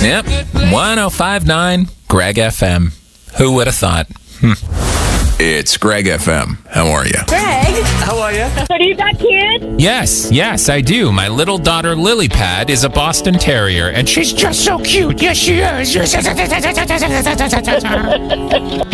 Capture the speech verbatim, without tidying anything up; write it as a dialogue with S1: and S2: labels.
S1: Yep, one oh five point nine Greg F M. Who would have thought? Hmm.
S2: It's Greg F M. How are you?
S3: Greg.
S4: How are you?
S3: So do you got kids?
S1: Yes, yes, I do. My little daughter Lily Pad is a Boston Terrier, and she's just so cute. Yes, she is.